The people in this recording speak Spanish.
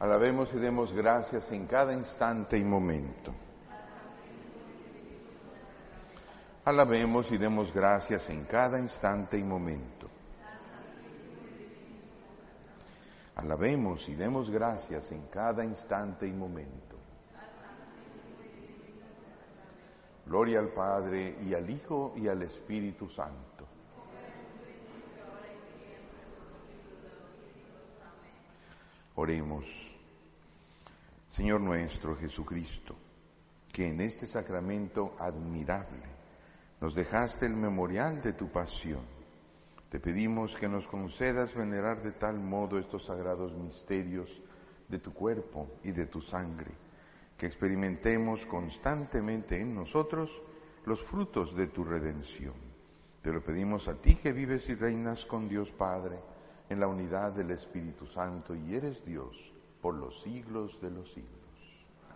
Alabemos y demos gracias en cada instante y momento. Alabemos y demos gracias en cada instante y momento. Alabemos y demos gracias en cada instante y momento. Gloria al Padre, y al Hijo, y al Espíritu Santo. Oremos. Señor nuestro Jesucristo, que en este sacramento admirable nos dejaste el memorial de tu pasión, te pedimos que nos concedas venerar de tal modo estos sagrados misterios de tu cuerpo y de tu sangre, que experimentemos constantemente en nosotros los frutos de tu redención. Te lo pedimos a ti, que vives y reinas con Dios Padre, en la unidad del Espíritu Santo, y eres Dios por los siglos de los siglos.